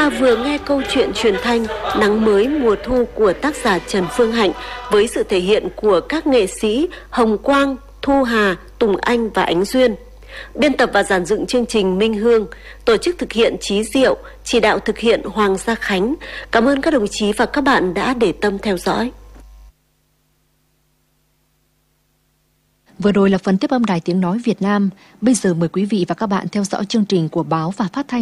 ta vừa nghe câu chuyện truyền thanh Nắng mới mùa thu của tác giả Trần Phương Hạnh với sự thể hiện của các nghệ sĩ Hồng Quang, Thu Hà, Tùng Anh và Ánh Duyên. Biên tập và dàn dựng chương trình Minh Hương, tổ chức thực hiện Chí Diệu, chỉ đạo thực hiện Hoàng Gia Khánh. Cảm ơn các đồng chí và các bạn đã để tâm theo dõi. Vừa rồi là phần tiếp âm Đài Tiếng Nói Việt Nam. Bây giờ mời quý vị và các bạn theo dõi chương trình của Báo và Phát thanh